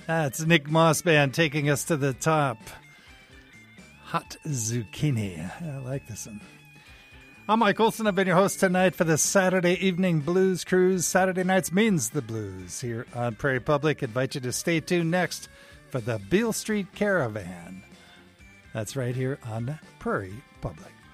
That's Nick Moss Band taking us to the top. Hot Zucchini. I like this one. I'm Mike Olson. I've been your host tonight for the Saturday Evening Blues Cruise. Saturday nights means the blues here on Prairie Public. Invite you to stay tuned next for the Beale Street Caravan. That's right here on Prairie Public.